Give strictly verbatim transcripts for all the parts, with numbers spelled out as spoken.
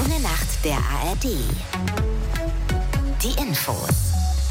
junge Nacht der A R D. Die Infos.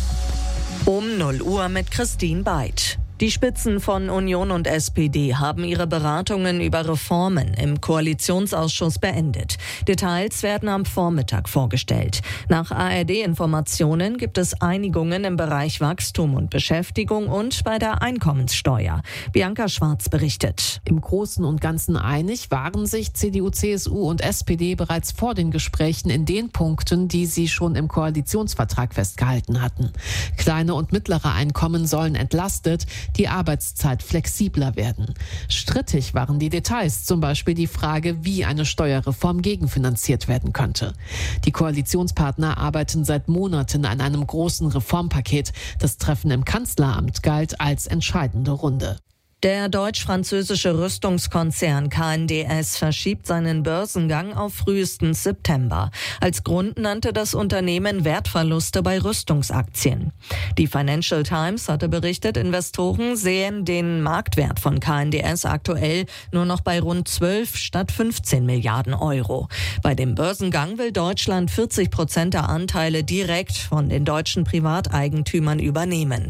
Um null Uhr mit Christine Beid. Die Spitzen von Union und S P D haben ihre Beratungen über Reformen im Koalitionsausschuss beendet. Details werden am Vormittag vorgestellt. Nach A R D-Informationen gibt es Einigungen im Bereich Wachstum und Beschäftigung und bei der Einkommenssteuer. Bianca Schwarz berichtet. Im Großen und Ganzen einig waren sich C D U, C S U und S P D bereits vor den Gesprächen in den Punkten, die sie schon im Koalitionsvertrag festgehalten hatten. Kleine und mittlere Einkommen sollen entlastet, die Arbeitszeit flexibler werden. Strittig waren die Details, zum Beispiel die Frage, wie eine Steuerreform gegenfinanziert werden könnte. Die Koalitionspartner arbeiten seit Monaten an einem großen Reformpaket. Das Treffen im Kanzleramt galt als entscheidende Runde. Der deutsch-französische Rüstungskonzern K N D S verschiebt seinen Börsengang auf frühestens September. Als Grund nannte das Unternehmen Wertverluste bei Rüstungsaktien. Die Financial Times hatte berichtet, Investoren sehen den Marktwert von K N D S aktuell nur noch bei rund zwölf statt fünfzehn Milliarden Euro. Bei dem Börsengang will Deutschland vierzig Prozent der Anteile direkt von den deutschen Privateigentümern übernehmen.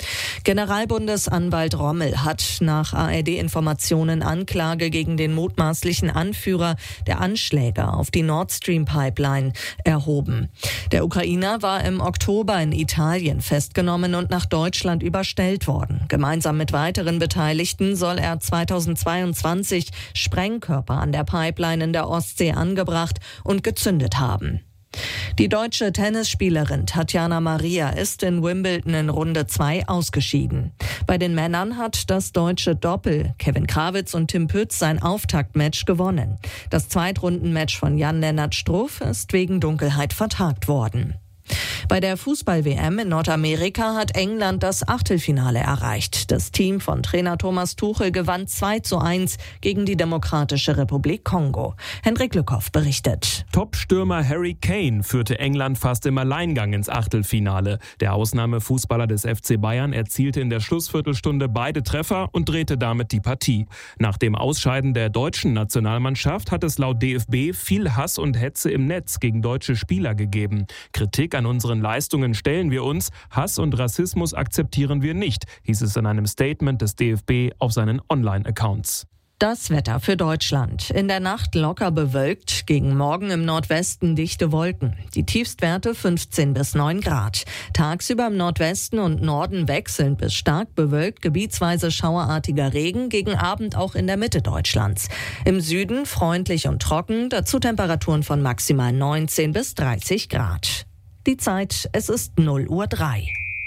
Generalbundesanwalt Rommel hat nach A R D-Informationen Anklage gegen den mutmaßlichen Anführer der Anschläge auf die Nord Stream Pipeline erhoben. Der Ukrainer war im Oktober in Italien festgenommen und nach Deutschland überstellt worden. Gemeinsam mit weiteren Beteiligten soll er zweitausendzweiundzwanzig Sprengkörper an der Pipeline in der Ostsee angebracht und gezündet haben. Die deutsche Tennisspielerin Tatjana Maria ist in Wimbledon in Runde zwei ausgeschieden. Bei den Männern hat das deutsche Doppel Kevin Krawitz und Tim Pütz sein Auftaktmatch gewonnen. Das Zweitrundenmatch von Jan-Lennart Struff ist wegen Dunkelheit vertagt worden. Bei der Fußball-W M in Nordamerika hat England das Achtelfinale erreicht. Das Team von Trainer Thomas Tuchel gewann zwei zu eins gegen die Demokratische Republik Kongo. Hendrik Lückhoff berichtet. Top-Stürmer Harry Kane führte England fast im Alleingang ins Achtelfinale. Der Ausnahmefußballer des F C Bayern erzielte in der Schlussviertelstunde beide Treffer und drehte damit die Partie. Nach dem Ausscheiden der deutschen Nationalmannschaft hat es laut D F B viel Hass und Hetze im Netz gegen deutsche Spieler gegeben. Kritik an unseren Leistungen stellen wir uns, Hass und Rassismus akzeptieren wir nicht, hieß es in einem Statement des D F B auf seinen Online-Accounts. Das Wetter für Deutschland. In der Nacht locker bewölkt, gegen Morgen im Nordwesten dichte Wolken. Die Tiefstwerte fünfzehn bis neun Grad. Tagsüber im Nordwesten und Norden wechselnd bis stark bewölkt, gebietsweise schauerartiger Regen, gegen Abend auch in der Mitte Deutschlands. Im Süden freundlich und trocken, dazu Temperaturen von maximal neunzehn bis dreißig Grad. Die Zeit, es ist null Uhr drei.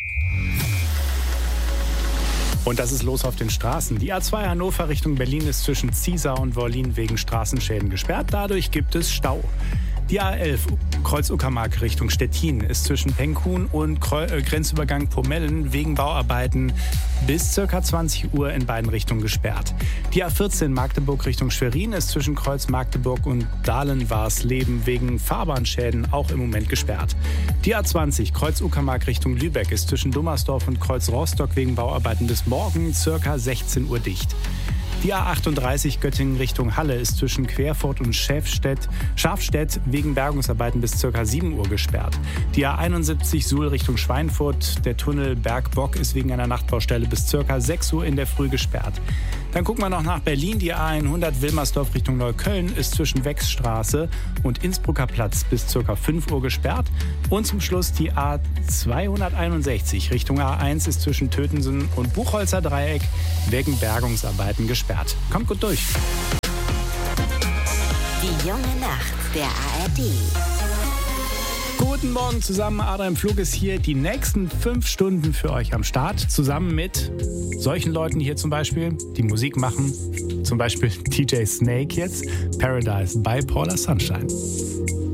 Und das ist los auf den Straßen. Die A zwei Hannover Richtung Berlin ist zwischen Ziesar und Wollin wegen Straßenschäden gesperrt. Dadurch gibt es Stau. Die A elf Kreuz Uckermark Richtung Stettin ist zwischen Penkhuhn und Kreu- äh, Grenzübergang Pomellen wegen Bauarbeiten bis ca. zwanzig Uhr in beiden Richtungen gesperrt. Die A vierzehn Magdeburg Richtung Schwerin ist zwischen Kreuz Magdeburg und Dahlen-Warsleben wegen Fahrbahnschäden auch im Moment gesperrt. Die A zwanzig Kreuz Uckermark Richtung Lübeck ist zwischen Dummersdorf und Kreuz Rostock wegen Bauarbeiten bis morgen ca. sechzehn Uhr dicht. Die A achtunddreißig Göttingen Richtung Halle ist zwischen Querfurt und Schäfstedt, Schafstedt wegen Bergungsarbeiten bis ca. sieben Uhr gesperrt. Die A einundsiebzig Suhl Richtung Schweinfurt, der Tunnel Bergbock ist wegen einer Nachtbaustelle bis ca. sechs Uhr in der Früh gesperrt. Dann gucken wir noch nach Berlin. Die A hundert Wilmersdorf Richtung Neukölln ist zwischen Wechsstraße und Innsbrucker Platz bis ca. fünf Uhr gesperrt. Und zum Schluss die A zweihunderteinundsechzig Richtung A eins ist zwischen Tötensen und Buchholzer Dreieck wegen Bergungsarbeiten gesperrt. Kommt gut durch. Die junge Nacht der A R D. Guten Morgen zusammen, Adrian Flug ist hier. Die nächsten fünf Stunden für euch am Start. Zusammen mit solchen Leuten hier zum Beispiel, die Musik machen. Zum Beispiel D J Snake jetzt. Paradise by Paula Sunshine.